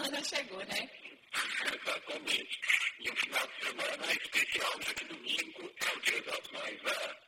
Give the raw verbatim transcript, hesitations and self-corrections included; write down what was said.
semana chegou, né? Exatamente. E um final de semana especial, já que domingo é o Dia das Mães, né?